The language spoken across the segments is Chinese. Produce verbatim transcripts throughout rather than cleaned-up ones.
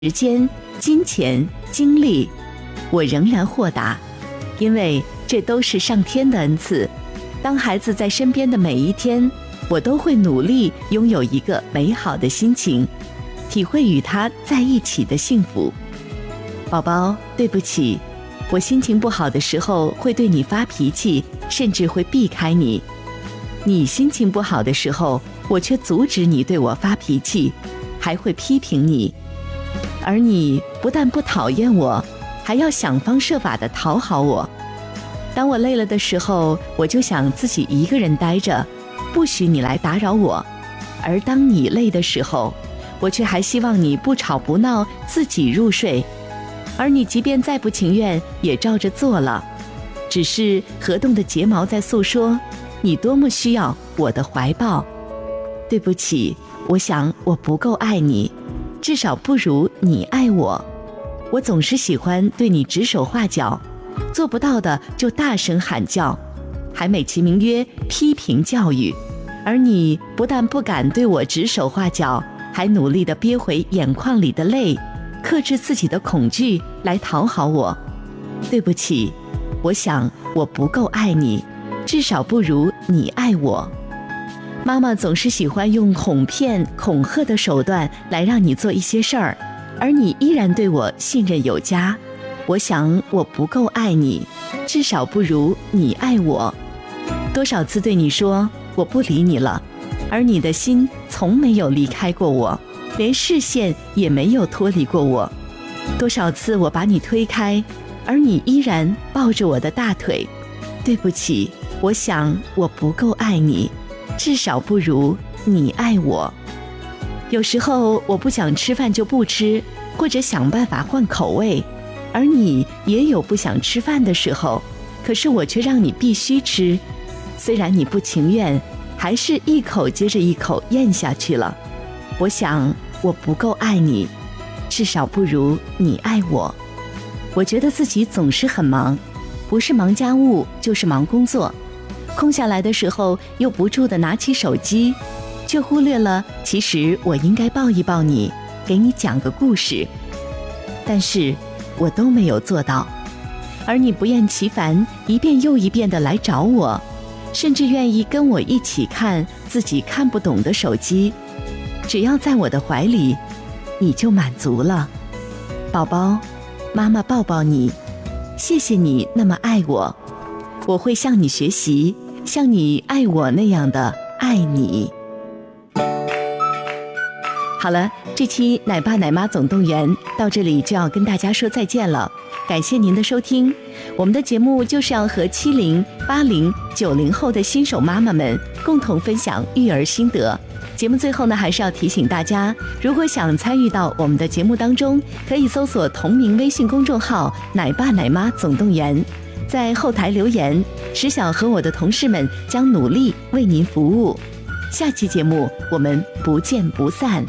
时间、金钱、精力，我仍然豁达，因为这都是上天的恩赐。当孩子在身边的每一天，我都会努力拥有一个美好的心情，体会与他在一起的幸福。宝宝，对不起，我心情不好的时候会对你发脾气，甚至会避开你。你心情不好的时候，我却阻止你对我发脾气，还会批评你。而你不但不讨厌我，还要想方设法地讨好我。当我累了的时候，我就想自己一个人待着，不许你来打扰我。而当你累的时候，我却还希望你不吵不闹，自己入睡。而你即便再不情愿，也照着做了。只是河动的睫毛在诉说，你多么需要我的怀抱。对不起，我想我不够爱你，至少不如你爱我。我总是喜欢对你指手画脚，做不到的就大声喊叫，还美其名曰批评教育。而你不但不敢对我指手画脚，还努力地憋回眼眶里的泪，克制自己的恐惧来讨好我。对不起，我想我不够爱你，至少不如你爱我。妈妈总是喜欢用哄骗、恐吓的手段来让你做一些事儿，而你依然对我信任有加。我想我不够爱你，至少不如你爱我。多少次对你说我不理你了，而你的心从没有离开过我，连视线也没有脱离过我。多少次我把你推开，而你依然抱着我的大腿。对不起，我想我不够爱你，至少不如你爱我。有时候我不想吃饭就不吃，或者想办法换口味，而你也有不想吃饭的时候，可是我却让你必须吃。虽然你不情愿，还是一口接着一口咽下去了。我想我不够爱你，至少不如你爱我。我觉得自己总是很忙，不是忙家务就是忙工作，空下来的时候又不住地拿起手机，却忽略了其实我应该抱一抱你，给你讲个故事。但是我都没有做到，而你不厌其烦，一遍又一遍地来找我，甚至愿意跟我一起看自己看不懂的手机。只要在我的怀里，你就满足了。宝宝，妈妈抱抱你，谢谢你那么爱我，我会向你学习，像你爱我那样的爱你。好了，这期奶爸奶妈总动员到这里就要跟大家说再见了，感谢您的收听。我们的节目就是要和七零、八零、九零后的新手妈妈们共同分享育儿心得。节目最后呢，还是要提醒大家，如果想参与到我们的节目当中，可以搜索同名微信公众号奶爸奶妈总动员，在后台留言，石晓和我的同事们将努力为您服务。下期节目我们不见不散。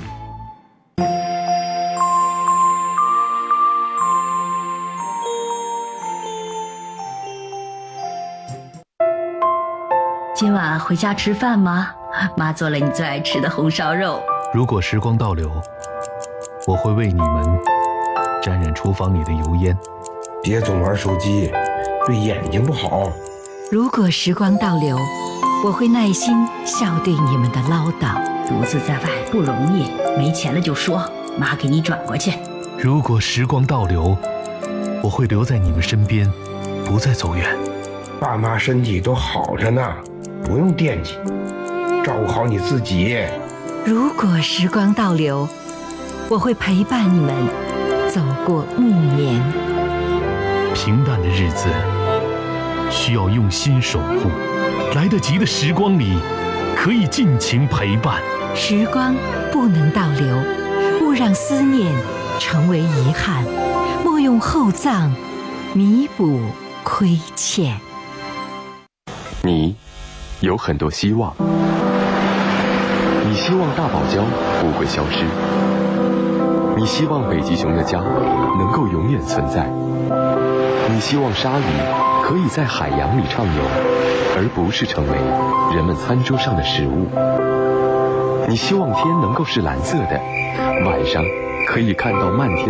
今晚回家吃饭吗？妈做了你最爱吃的红烧肉。 如果时光倒流，我会为你们沾染厨房里的油烟。 别总玩手机，对眼睛不好。 如果时光倒流，我会耐心笑对你们的唠叨。 独自在外不容易，没钱了就说，妈给你转过去。 如果时光倒流，我会留在你们身边，不再走远。 爸妈身体都好着呢，不用惦记，照顾好你自己。 如果时光倒流，我会陪伴你们走过暮年。 平淡的日子需要用心守护，来得及的时光里可以尽情陪伴。 时光不能倒流，勿让思念成为遗憾，莫用厚葬弥补亏欠。 你有很多希望，你希望大堡礁不会消失，你希望北极熊的家能够永远存在，你希望鲨鱼可以在海洋里畅游，而不是成为人们餐桌上的食物，你希望天能够是蓝色的，晚上可以看到漫天